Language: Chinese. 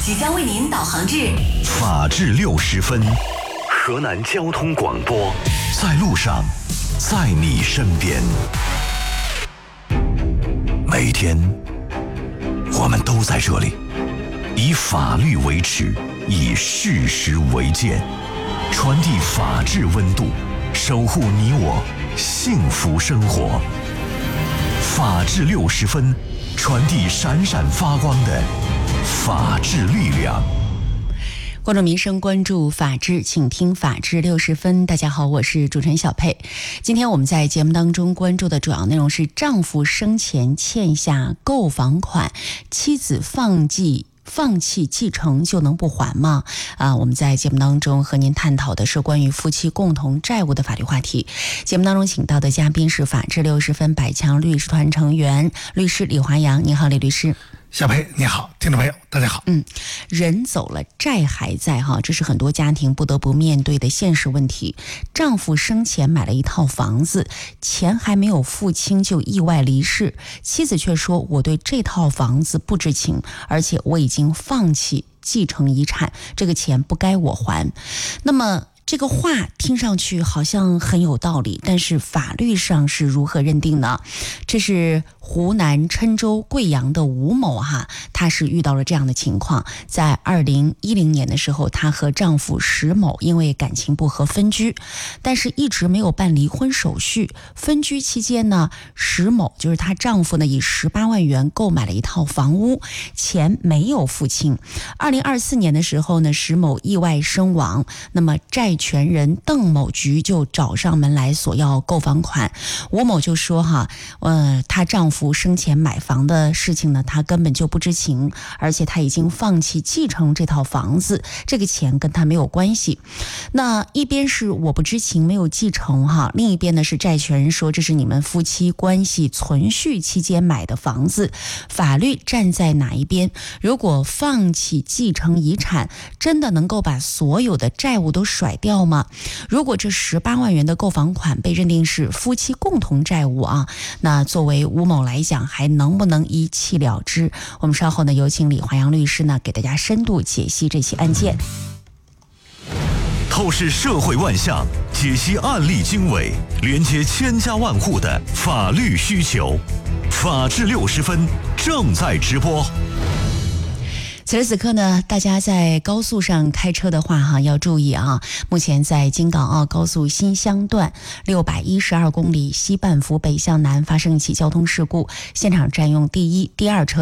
即将为您导航至法治60分，河南交通广播，在路上，在你身边。每天，我们都在这里，以法律为尺，以事实为鉴，传递法治温度，守护你我幸福生活。法治60分，传递闪闪发光的法治力量。 关注民生，关注法治，请听法治60分。大家好，我是主持人小佩。今天我们在节目当中关注的主要内容是丈夫生前欠下购房款，妻子放弃继承就能不还吗？我们在节目当中和您探讨的是关于夫妻共同债务的法律话题。节目当中请到的嘉宾是法治60分百强律师团成员律师李华阳。你好，李律师。 小佩你好，听众朋友大家好。 人走了债还在哈，这是很多家庭不得不面对的现实问题。丈夫生前买了一套房子，钱还没有付清就意外离世，妻子却说我对这套房子不知情，而且我已经放弃继承遗产，这个钱不该我还。那么这个话听上去好像很有道理，但是法律上是如何认定呢？这是湖南郴州贵阳的吴某她是遇到了这样的情况。在2010年的时候，她和丈夫石某因为感情不和分居，但是一直没有办离婚手续。分居期间呢，石某就是她丈夫呢，以18万元购买了一套房屋，钱没有付清。2024年的时候呢，石某意外身亡，那么债权人邓某局就找上门来索要购房款。吴某就说她丈夫生前买房的事情呢，她根本就不知情，而且她已经放弃继承这套房子，这个钱跟她没有关系。那一边是我不知情没有继承另一边呢是债权人说这是你们夫妻关系存续期间买的房子，法律站在哪一边？如果放弃继承遗产，真的能够把所有的债务都甩掉吗？如果这18万元的购房款被认定是夫妻共同债务那作为吴某来讲，还能不能一气了之？我们稍后呢，有请李华阳律师呢，给大家深度解析这起案件。 透视社会万象，解析案例经纬，连接千家万户的法律需求。法治60分正在直播。 此时此刻呢，大家在高速上开车的话要注意目前在京港澳高速新乡段612公里西半幅北向南发生一起交通事故，现场占用第一、第二车